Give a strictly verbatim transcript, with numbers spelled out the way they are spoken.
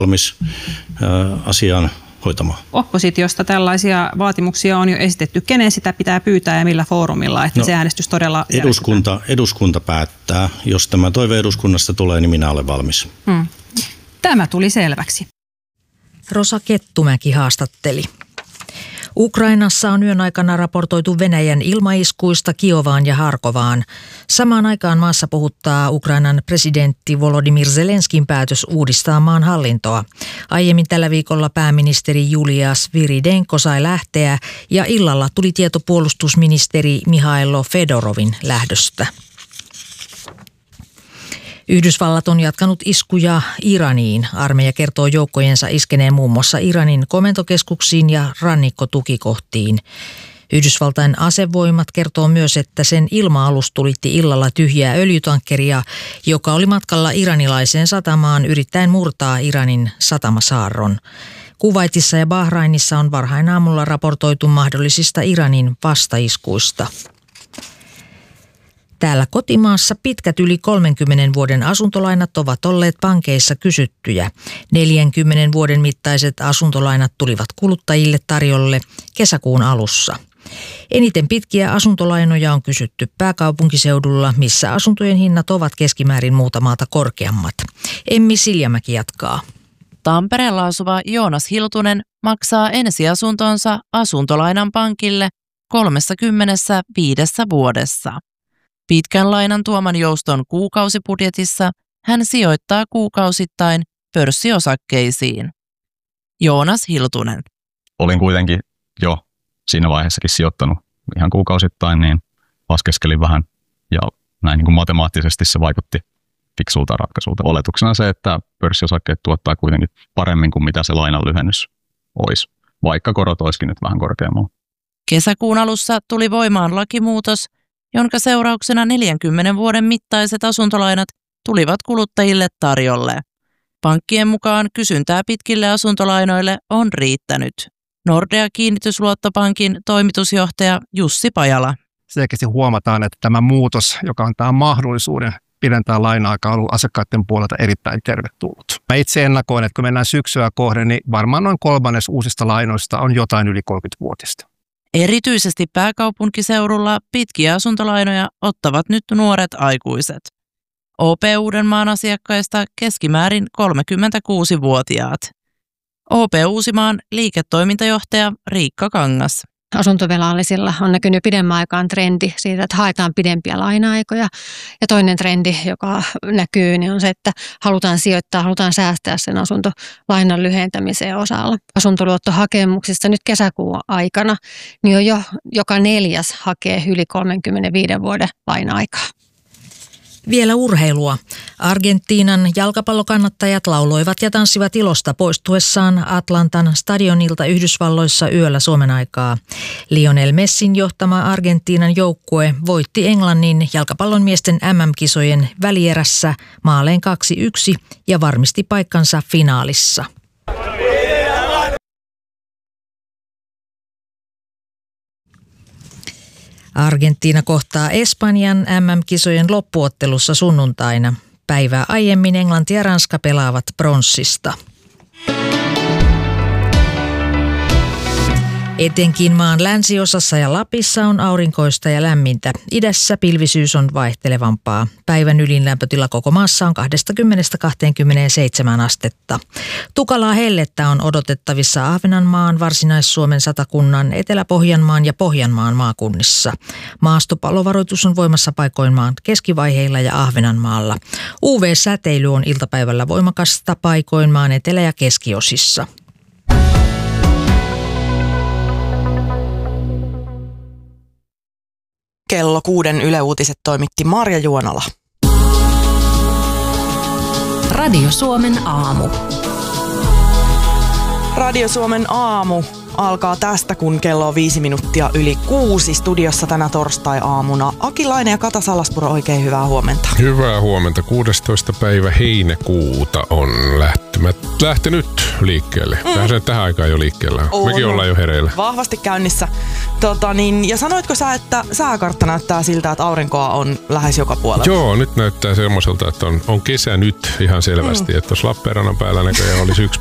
valmis asiaan hoitamaan. Oppositiosta tällaisia vaatimuksia on jo esitetty. Kenen sitä pitää pyytää ja millä foorumilla, että no, se äänestys todella eduskunta, eduskunta päättää. Jos tämä toive eduskunnasta tulee, niin minä olen valmis. Hmm. Tämä tuli selväksi. Rosa Kettumäki haastatteli. Ukrainassa on yön aikana raportoitu Venäjän ilmaiskuista Kiovaan ja Harkovaan. Samaan aikaan maassa puhuttaa Ukrainan presidentti Volodymyr Zelenskin päätös uudistaa maan hallintoa. Aiemmin tällä viikolla pääministeri Julia Sviridenko sai lähteä ja illalla tuli tieto puolustusministeri Mihailo Fedorovin lähdöstä. Yhdysvallat on jatkanut iskuja Iraniin. Armeija kertoo joukkojensa iskeneen muun muassa Iranin komentokeskuksiin ja rannikkotukikohtiin. Yhdysvaltain asevoimat kertoo myös, että sen ilma-alus tulitti illalla tyhjää öljytankkeria, joka oli matkalla iranilaiseen satamaan yrittäen murtaa Iranin satamasaarron. Kuwaitissa ja Bahrainissa on varhain aamulla raportoitu mahdollisista Iranin vastaiskuista. Täällä kotimaassa pitkät yli kolmenkymmenen vuoden asuntolainat ovat olleet pankeissa kysyttyjä. neljänkymmenen vuoden mittaiset asuntolainat tulivat kuluttajille tarjolle kesäkuun alussa. Eniten pitkiä asuntolainoja on kysytty pääkaupunkiseudulla, missä asuntojen hinnat ovat keskimäärin muuta maata korkeammat. Emmi Siljamäki jatkaa. Tampereella asuva Joonas Hiltunen maksaa ensiasuntonsa asuntolainan pankille kolmekymmentäviisi vuodessa. Pitkän lainan tuoman jouston kuukausibudjetissa hän sijoittaa kuukausittain pörssiosakkeisiin. Joonas Hiltunen. Olin kuitenkin jo siinä vaiheessakin sijoittanut ihan kuukausittain, niin laskeskelin vähän ja näin niin kuin matemaattisesti se vaikutti fiksulta ratkaisulta. Oletuksena se, että pörssiosakkeet tuottaa kuitenkin paremmin kuin mitä se lainan lyhennys olisi, vaikka korot olisikin nyt vähän korkeammalla. Kesäkuun alussa tuli voimaan lakimuutos, jonka seurauksena neljänkymmenen vuoden mittaiset asuntolainat tulivat kuluttajille tarjolle. Pankkien mukaan kysyntää pitkille asuntolainoille on riittänyt. Nordea Kiinnitysluottopankin toimitusjohtaja Jussi Pajala. Selkeästi huomataan, että tämä muutos, joka antaa mahdollisuuden pidentää laina-aikaa, on ollut asiakkaiden puolelta erittäin tervetullut. Mä itse ennakoin, että kun mennään syksyä kohden, niin varmaan noin kolmannes uusista lainoista on jotain yli kolmekymmentävuotista. Erityisesti pääkaupunkiseudulla pitkiä asuntolainoja ottavat nyt nuoret aikuiset. O P Uudenmaan asiakkaista keskimäärin kolmekymmentäkuusivuotiaat. O P Uusimaan liiketoimintajohtaja Riikka Kangas. Asuntovelallisilla on näkynyt pidemmän aikaan trendi siitä, että haetaan pidempiä laina-aikoja. Ja toinen trendi, joka näkyy, niin on se, että halutaan sijoittaa, halutaan säästää sen asuntolainan lyhentämiseen osalla. Asuntoluottohakemuksista nyt kesäkuun aikana, niin on jo joka neljäs hakee yli kolmenkymmenenviiden vuoden laina-aikaa. Vielä urheilua. Argentiinan jalkapallokannattajat lauloivat ja tanssivat ilosta poistuessaan Atlantan stadionilta Yhdysvalloissa yöllä Suomen aikaa. Lionel Messin johtama Argentiinan joukkue voitti Englannin jalkapallon miesten M M-kisojen välierässä maaleen kaksi yksi ja varmisti paikkansa finaalissa. Argentiina kohtaa Espanjan M M-kisojen loppuottelussa sunnuntaina. Päivää aiemmin Englanti ja Ranska pelaavat pronssista. Etenkin maan länsiosassa ja Lapissa on aurinkoista ja lämmintä. Idässä pilvisyys on vaihtelevampaa. Päivän ylinlämpötila koko maassa on kaksikymmentä kaksikymmentäseitsemän astetta. Tukalaa hellettä on odotettavissa Ahvenanmaan, Varsinais-Suomen satakunnan, Etelä-Pohjanmaan ja Pohjanmaan maakunnissa. Maastopallovaroitus on voimassa paikoin maan keskivaiheilla ja Ahvenanmaalla. U V-säteily on iltapäivällä voimakasta paikoin maan etelä- ja keskiosissa. Kello kuuden Yle Uutiset toimitti Marja Juonala. Radio Suomen aamu. Radio Suomen aamu. alkaa tästä, kun kello on viisi minuuttia yli kuusi. Studiossa tänä torstai-aamuna Aki Laine ja Kata Salaspuro, oikein hyvää huomenta. Hyvää huomenta. kuudestoista päivä heinäkuuta on lähtemät, lähtenyt liikkeelle. Mm. Vähän sen tähän aikaan jo liikkeellä. On. Mekin ollaan jo hereillä. Vahvasti käynnissä. Tota, niin, ja sanoitko sä, että sääkartta näyttää siltä, että aurinkoa on lähes joka puolella? Joo, nyt näyttää semmoiselta, että on, on kesä nyt ihan selvästi. Mm. Että tuossa Lappeenrannan päällä näköjään olisi yksi